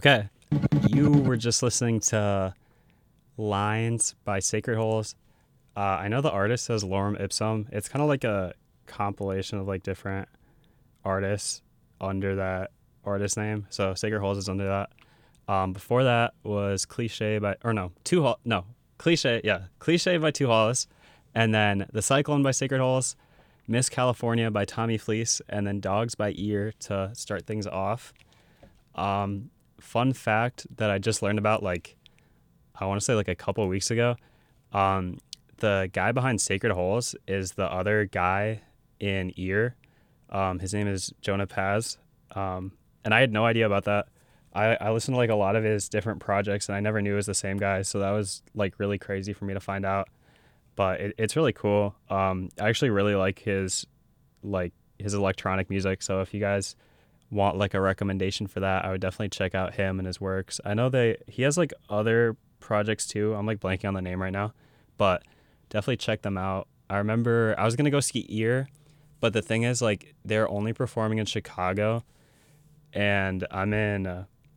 Okay, you were just listening to Lines by Sacred Holes. I know the artist says Lorem Ipsum. It's kind of like a compilation of like different artists under that artist name. So Sacred Holes is under that. Before that was Cliche by, or no, no, Cliche, yeah, Cliche by Two Hollis. And then The Cyclone by Sacred Holes, Miss California by Tommy Fleece, and then Dogs by Ear to start things off. Fun fact that I just learned about, like, I want to say like a couple of weeks ago. Um, the guy behind Sacred Holes is the other guy in Ear. His name is Jonah Paz. And I had no idea about that. I listened to like a lot of his different projects and I never knew it was the same guy. So that was like really crazy for me to find out. But it's really cool. I actually really like his electronic music. So if you guys want like a recommendation for that, I would definitely check out him and his works. I know he has like other projects too. I'm like blanking on the name right now, but definitely check them out. I remember I was gonna go see Ear, but the thing is like they're only performing in Chicago, and I'm in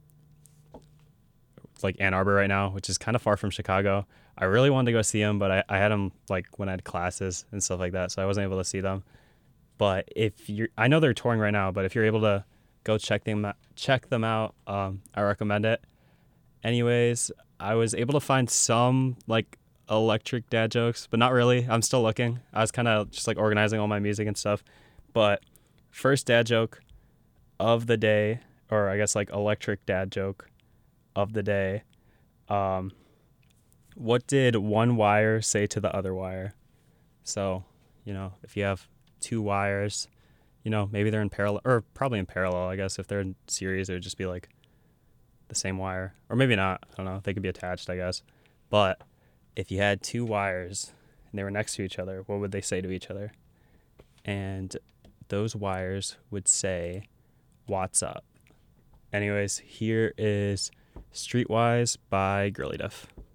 like Ann Arbor right now, which is kind of far from Chicago. I really wanted to go see them, but I had them like when I had classes and stuff like that, so I wasn't able to see them. But if you're, I know they're touring right now, but if you're able to go check them out, I recommend it. Anyways, I was able to find some like electric dad jokes, but not really. I'm still looking. I was kind of just like organizing all my music and stuff. But first dad joke of the day, or I guess like electric dad joke of the day. Um, what did one wire say to the other wire? So, if you have two wires, maybe they're in parallel, or probably in parallel, I guess. If they're in series, it would just be like the same wire. Or maybe not. I don't know. They could be attached, I guess. But if you had two wires and they were next to each other, what would they say to each other? And those wires would say, "What's up?" Anyways, here is Streetwise by Girly Duff.